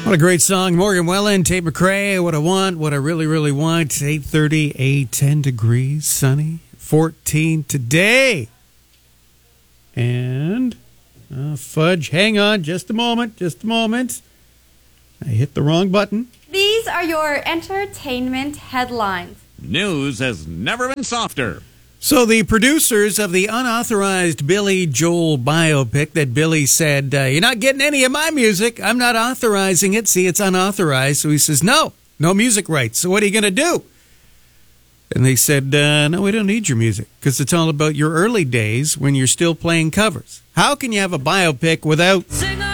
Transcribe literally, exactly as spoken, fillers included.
What a great song. Morgan Wallen, Tate McRae, What I Want, What I Really, Really Want. eight thirty, a ten degrees, sunny, fourteen today. And, uh, fudge, hang on just a moment, just a moment. I hit the wrong button. These are your entertainment headlines. News has never been softer. So the producers of the unauthorized Billy Joel biopic that Billy said, uh, you're not getting any of my music. I'm not authorizing it. See, it's unauthorized. So he says, no, no music rights. So what are you going to do? And they said, uh, no, we don't need your music because it's all about your early days when you're still playing covers. How can you have a biopic without... Sing